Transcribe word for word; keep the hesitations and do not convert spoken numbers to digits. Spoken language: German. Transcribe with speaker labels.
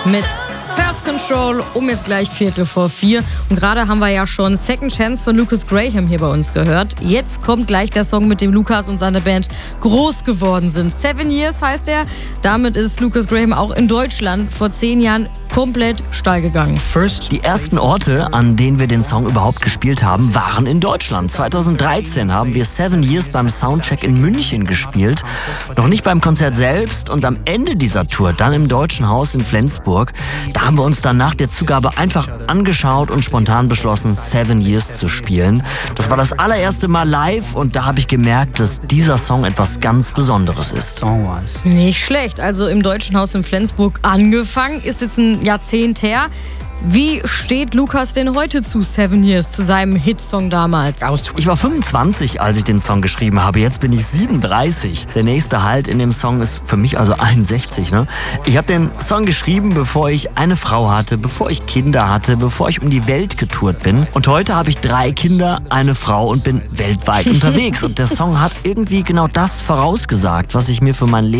Speaker 1: mit Self-Control um jetzt gleich Viertel vor vier. Und gerade haben wir ja schon Second Chance von Lucas Graham hier bei uns gehört. Jetzt kommt gleich der Song, mit dem Lucas und seine Band groß geworden sind. Seven Years heißt er. Damit ist Lucas Graham auch in Deutschland vor zehn Jahren komplett steil gegangen.
Speaker 2: Die ersten Orte, an denen wir den Song überhaupt gespielt haben, waren in Deutschland. zweitausenddreizehn haben wir Seven Years beim Soundcheck in München gespielt. Noch nicht beim Konzert selbst und am Ende dieser Tour dann im Deutschen Haus in Flensburg. Da haben wir uns dann nach der Zugabe einfach angeschaut und spontan beschlossen, Seven Years zu spielen. Das war das allererste Mal live und da habe ich gemerkt, dass dieser Song etwas ganz Besonderes ist.
Speaker 1: Nicht schlecht. Also im Deutschen Haus in Flensburg angefangen, ist jetzt ein Jahrzehnt her. Wie steht Lucas denn heute zu Seven Years, zu seinem Hitsong damals?
Speaker 2: Ich war fünfundzwanzig, als ich den Song geschrieben habe. Jetzt bin ich siebenunddreißig. Der nächste Halt in dem Song ist für mich also einundsechzig. Ne? Ich habe den Song geschrieben, bevor ich eine Frau hatte, bevor ich Kinder hatte, bevor ich um die Welt getourt bin. Und heute habe ich drei Kinder, eine Frau und bin weltweit unterwegs. Und der Song hat irgendwie genau das vorausgesagt, was ich mir für mein Leben